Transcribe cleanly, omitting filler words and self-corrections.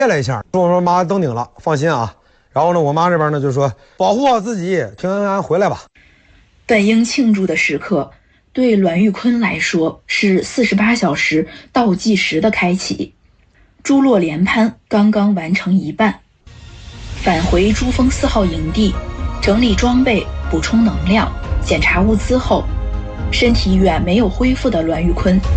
了一下，说妈登顶了，放心啊。然后呢，我妈这边呢就说保护好自己，平平安安回来吧。 本应庆祝的时刻，对栾玉坤来说是48小时倒计时的开启。朱洛连攀刚刚完成一半，返回珠峰4号营地，整理装备，补充能量，检查物资后，身体远没有恢复的栾玉坤